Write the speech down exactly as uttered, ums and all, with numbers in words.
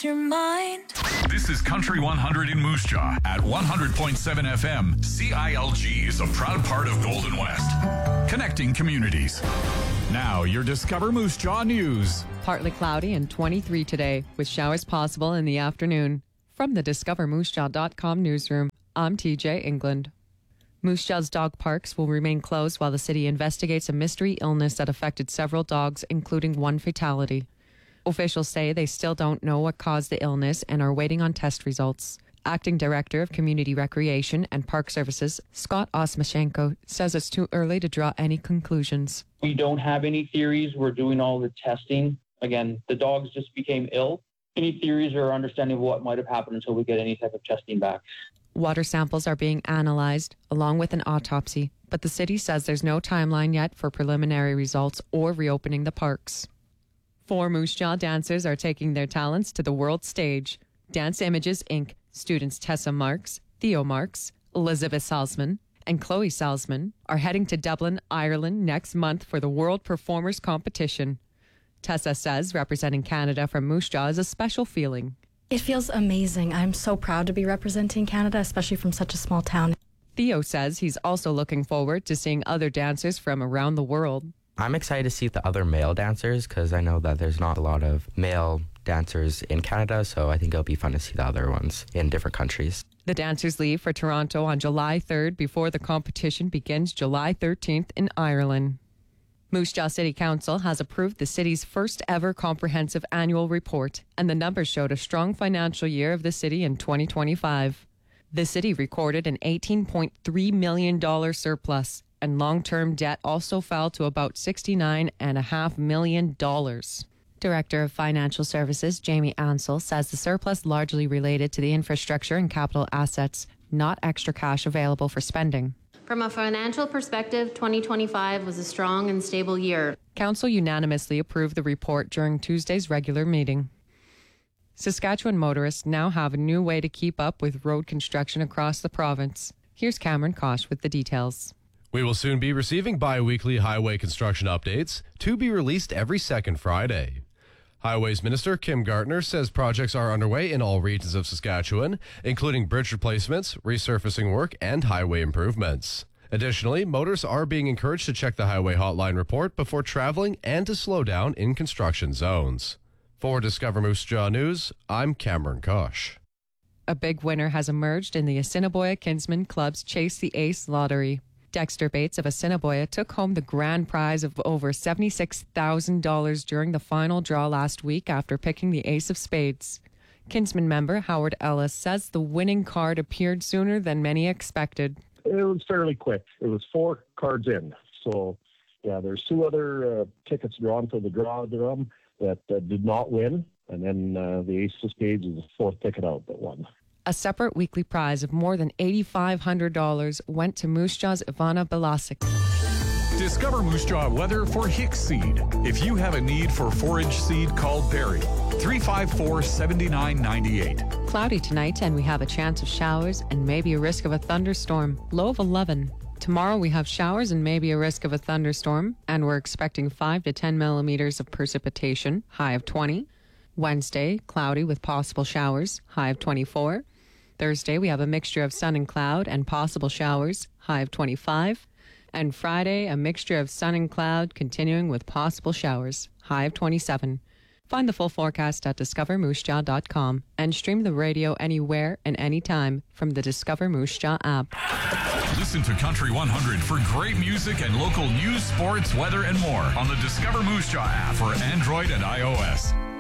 your mind. This is Country one hundred in Moose Jaw at one hundred point seven F M. C I L G is a proud part of Golden West, connecting communities. Now, your Discover Moose Jaw news. Partly cloudy and twenty-three today, with showers possible in the afternoon. From the discover moose jaw dot com newsroom, I'm T J England. Moose Jaw's dog parks will remain closed while the city investigates a mystery illness that affected several dogs, including one fatality. Officials say they still don't know what caused the illness and are waiting on test results. Acting Director of Community Recreation and Park Services, Scott Osmashenko, says it's too early to draw any conclusions. We don't have any theories. We're doing all the testing. Again, the dogs just became ill. Any theories or understanding of what might have happened until we get any type of testing back. Water samples are being analyzed, along with an autopsy, but the city says there's no timeline yet for preliminary results or reopening the parks. Four Moose Jaw dancers are taking their talents to the world stage. Dance Images, Incorporated students Tessa Marks, Theo Marks, Elizabeth Salzman, and Chloe Salzman are heading to Dublin, Ireland next month for the World Performers Competition. Tessa says representing Canada from Moose Jaw is a special feeling. It feels amazing. I'm so proud to be representing Canada, especially from such a small town. Theo says he's also looking forward to seeing other dancers from around the world. I'm excited to see the other male dancers because I know that there's not a lot of male dancers in Canada, so I think it'll be fun to see the other ones in different countries. The dancers leave for Toronto on July third before the competition begins July thirteenth in Ireland. Moose Jaw City Council has approved the city's first ever comprehensive annual report, and the numbers showed a strong financial year of the city in twenty twenty-five. The city recorded an eighteen point three million dollars surplus, and long-term debt also fell to about sixty-nine point five million dollars. Director of Financial Services Jamie Ansell says the surplus largely related to the infrastructure and capital assets, not extra cash available for spending. From a financial perspective, twenty twenty-five was a strong and stable year. Council unanimously approved the report during Tuesday's regular meeting. Saskatchewan motorists now have a new way to keep up with road construction across the province. Here's Cameron Kosh with the details. We will soon be receiving bi-weekly highway construction updates to be released every second Friday. Highways Minister Kim Gartner says projects are underway in all regions of Saskatchewan, including bridge replacements, resurfacing work, and highway improvements. Additionally, motorists are being encouraged to check the Highway Hotline report before traveling and to slow down in construction zones. For Discover Moose Jaw News, I'm Cameron Kosh. A big winner has emerged in the Assiniboia Kinsman Club's Chase the Ace lottery. Dexter Bates of Assiniboia took home the grand prize of over seventy-six thousand dollars during the final draw last week after picking the ace of spades. Kinsman member Howard Ellis says the winning card appeared sooner than many expected. It was fairly quick. It was four cards in. So, yeah, there's two other uh, tickets drawn for the draw drum that uh, did not win. And then uh, the ace of spades is the fourth ticket out that won. A separate weekly prize of more than eight thousand five hundred dollars went to Moose Jaw's Ivana Belasic. Discover Moose Jaw weather for Hicks Seed. If you have a need for forage seed, call Barry, three five four, seven nine nine eight. Cloudy tonight, and we have a chance of showers and maybe a risk of a thunderstorm, low of eleven. Tomorrow we have showers and maybe a risk of a thunderstorm, and we're expecting five to ten millimeters of precipitation, high of twenty. Wednesday, cloudy with possible showers, high of twenty-four. Thursday, we have a mixture of sun and cloud and possible showers, high of twenty-five. And Friday, a mixture of sun and cloud continuing with possible showers, high of twenty-seven. Find the full forecast at discover moose jaw dot com and stream the radio anywhere and anytime from the Discover Moose Jaw app. Listen to Country one hundred for great music and local news, sports, weather, and more on the Discover Moose Jaw app for Android and iOS.